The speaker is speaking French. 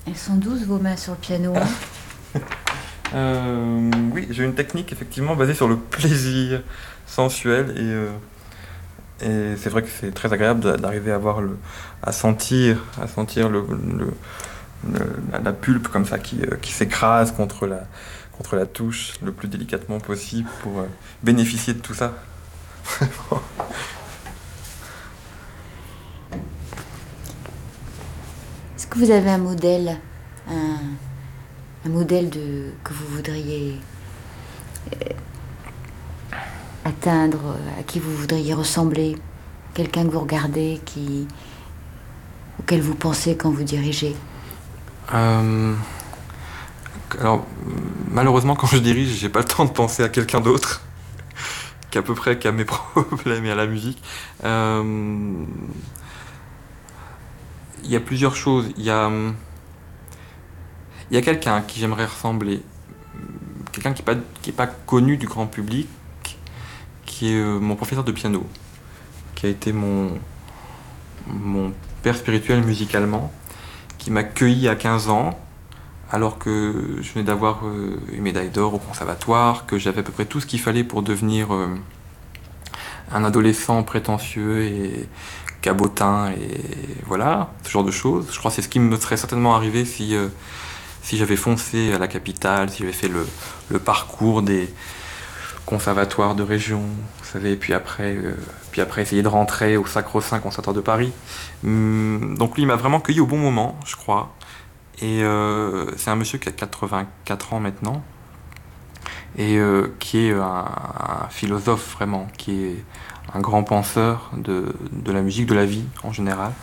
Elles sont douces vos mains sur le piano, hein? Oui, j'ai une technique effectivement basée sur le plaisir sensuel et c'est vrai que c'est très agréable d'arriver à avoir à sentir la pulpe comme ça qui s'écrase contre la touche le plus délicatement possible pour bénéficier de tout ça. Est-ce que vous avez un modèle, un, un modèle que vous voudriez atteindre, à qui vous voudriez ressembler? Quelqu'un que vous regardez, auquel vous pensez quand vous dirigez? Euh, alors, malheureusement, quand je dirige, j'ai pas le temps de penser à quelqu'un d'autre qu'à peu près qu'à mes problèmes et à la musique. Euh, Il y a plusieurs choses. Il y a quelqu'un à qui j'aimerais ressembler, quelqu'un qui est pas connu du grand public, qui est mon professeur de piano, qui a été mon père spirituel musicalement, qui m'a cueilli à 15 ans, alors que je venais d'avoir une médaille d'or au conservatoire, que j'avais à peu près tout ce qu'il fallait pour devenir un adolescent prétentieux et cabotin, et voilà, ce genre de choses. Je crois que c'est ce qui me serait certainement arrivé si j'avais foncé à la capitale, si j'avais fait le parcours des conservatoires de région, vous savez, puis après essayer de rentrer au Sacro-Saint Conservatoire de Paris. Donc lui, il m'a vraiment cueilli au bon moment, je crois. Et c'est un monsieur qui a 84 ans maintenant, et qui est un philosophe vraiment, qui est un grand penseur de la musique, de la vie en général.